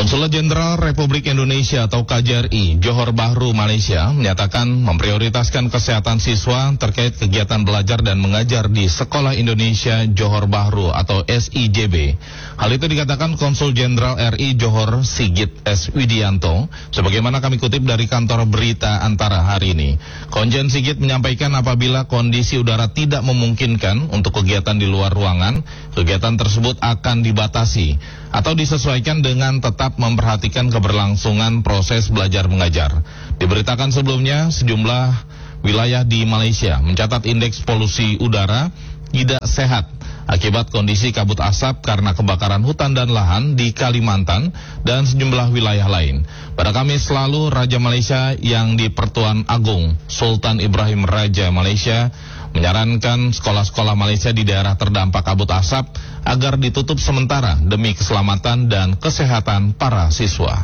Konsulat Jenderal Republik Indonesia atau KJRI Johor Bahru, Malaysia menyatakan memprioritaskan kesehatan siswa terkait kegiatan belajar dan mengajar di Sekolah Indonesia Johor Bahru atau SIJB. Hal itu dikatakan Konsul Jenderal RI Johor Sigit S. Widianto, sebagaimana kami kutip dari kantor berita Antara hari ini. Konjen Sigit menyampaikan apabila kondisi udara tidak memungkinkan untuk kegiatan di luar ruangan, kegiatan tersebut akan dibatasi atau disesuaikan dengan tetap memperhatikan keberlangsungan proses belajar mengajar. Diberitakan sebelumnya, sejumlah wilayah di Malaysia mencatat indeks polusi udara tidak sehat akibat kondisi kabut asap karena kebakaran hutan dan lahan di Kalimantan dan sejumlah wilayah lain. Pada Kamis lalu, Raja Malaysia yang di Pertuan Agung Sultan Ibrahim Raja Malaysia menyarankan sekolah-sekolah Malaysia di daerah terdampak kabut asap agar ditutup sementara demi keselamatan dan kesehatan para siswa.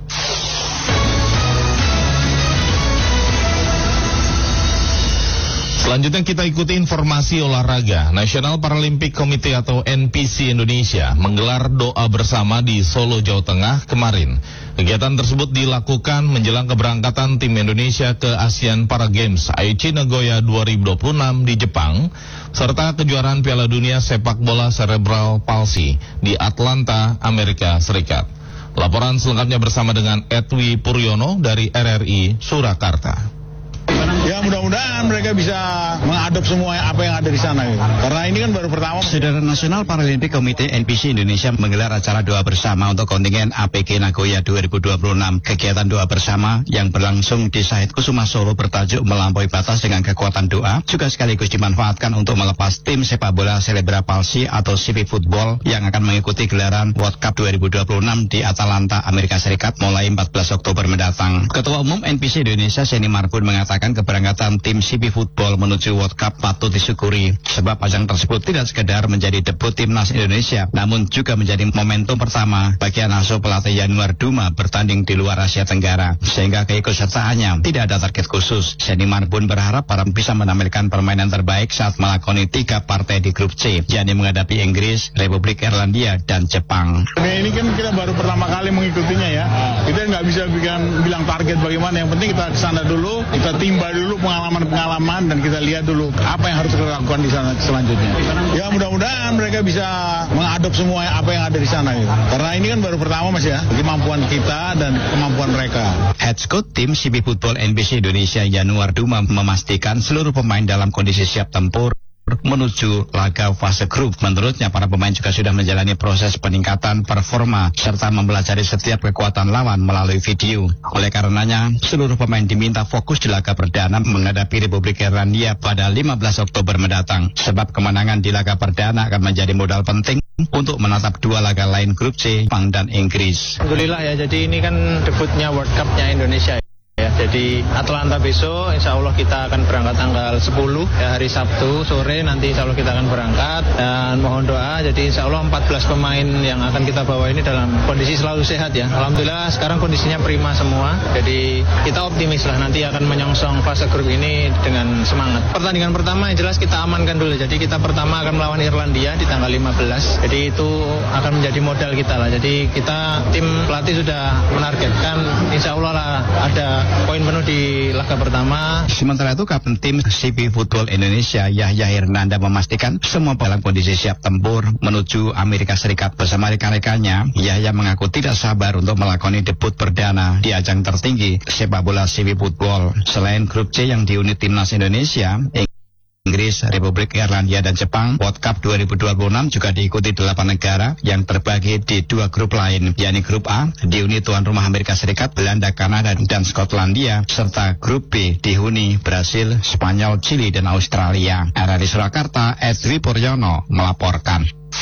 Selanjutnya kita ikuti informasi olahraga. National Paralympic Committee atau NPC Indonesia menggelar doa bersama di Solo, Jawa Tengah kemarin. Kegiatan tersebut dilakukan menjelang keberangkatan tim Indonesia ke ASEAN Para Games Aichi Nagoya 2026 di Jepang, serta kejuaraan Piala Dunia Sepak Bola Cerebral Palsy di Atlanta, Amerika Serikat. Laporan selengkapnya bersama dengan Edwi Puryono dari RRI Surakarta. Ya, mudah-mudahan mereka bisa mengadop semua apa yang ada di sana gitu. Karena ini kan baru pertama. Saudara, National Paralympic Committee NPC Indonesia menggelar acara doa bersama untuk kontingen APG Nagoya 2026. Kegiatan doa bersama yang berlangsung di Syahid Kusuma Solo bertajuk Melampaui Batas dengan Kekuatan Doa juga sekaligus dimanfaatkan untuk melepas tim sepak bola Cerebral Palsy atau CP Football yang akan mengikuti gelaran World Cup 2026 di Atlanta, Amerika Serikat mulai 14 Oktober mendatang. Ketua Umum NPC Indonesia Seni Marbun mengatakan keberangkatan tim CP Football menuju World Cup patut disyukuri sebab ajang tersebut tidak sekedar menjadi debut timnas Indonesia, namun juga menjadi momentum pertama bagi asuh pelatih Yanuar Duma bertanding di luar Asia Tenggara, sehingga keikutsertaannya tidak ada target khusus. Seni Marbun berharap para bisa menampilkan permainan terbaik saat melakoni 3 partai di grup C, yakni menghadapi Inggris, Republik Irlandia, dan Jepang. Ini kan kita baru pertama kali mengikutinya ya. Kita nggak bisa bilang target bagaimana, yang penting kita kesana dulu, kita timba dulu pengalaman-pengalaman dan kita lihat dulu apa yang harus kita lakukan di sana selanjutnya. Ya, mudah-mudahan mereka bisa mengadop semua apa yang ada di sana gitu. Karena ini kan baru pertama Mas ya, kemampuan kita dan kemampuan mereka. Head coach tim CP Football NPC Indonesia Yanuar Duma memastikan seluruh pemain dalam kondisi siap tempur menuju laga fase grup. Menurutnya, para pemain juga sudah menjalani proses peningkatan performa serta mempelajari setiap kekuatan lawan melalui video. Oleh karenanya, seluruh pemain diminta fokus di laga perdana menghadapi Republik Irlandia pada 15 Oktober mendatang. Sebab kemenangan di laga perdana akan menjadi modal penting untuk menatap 2 laga lain grup C, Jepang dan Inggris. Alhamdulillah ya, jadi ini kan debutnya World Cup-nya Indonesia. Ya, jadi Atlanta besok insya Allah kita akan berangkat tanggal 10 ya, hari Sabtu sore nanti insya Allah kita akan berangkat, dan mohon doa jadi insya Allah 14 pemain yang akan kita bawa ini dalam kondisi selalu sehat ya. Alhamdulillah sekarang kondisinya prima semua, jadi kita optimis lah nanti akan menyongsong fase grup ini dengan semangat. Pertandingan pertama yang jelas kita amankan dulu, jadi kita pertama akan melawan Irlandia di tanggal 15, jadi itu akan menjadi modal kita lah. Jadi kita tim pelatih sudah menargetkan insya Allah lah ada poin penuh di laga pertama. Sementara itu, Kapten tim CP Football Indonesia Yahya Hernanda memastikan semua dalam kondisi siap tempur menuju Amerika Serikat bersama rekan-rekannya. Yahya mengaku tidak sabar untuk melakoni debut perdana di ajang tertinggi sepak bola CP Football. Selain grup C yang diunit timnas Indonesia, Inggris, Republik Irlandia, dan Jepang, World Cup 2026 juga diikuti 8 negara yang terbagi di 2 grup lain, yakni grup A dihuni tuan rumah Amerika Serikat, Belanda, Kanada, dan Skotlandia, serta grup B dihuni Brasil, Spanyol, Chili, dan Australia. RRI Surakarta, Edwi Puryono melaporkan.